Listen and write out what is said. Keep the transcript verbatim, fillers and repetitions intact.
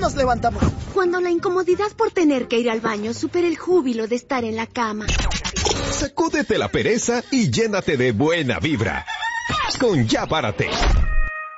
nos levantamos. Cuando la incomodidad por tener que ir al baño supera el júbilo de estar en la cama. Sacúdete la pereza y llénate de buena vibra. Con Ya Párate.